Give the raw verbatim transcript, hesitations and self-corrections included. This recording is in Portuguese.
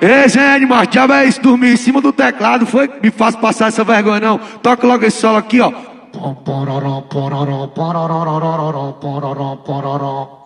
Ei, Zé, mas diabo é isso, dormir em cima do teclado, foi? Me faz passar essa vergonha não. Toca logo esse solo aqui, ó.